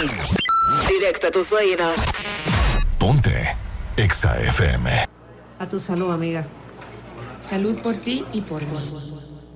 Directo a tus oídos. Ponte Exa FM. A tu salud, amiga. Salud por ti y por mí.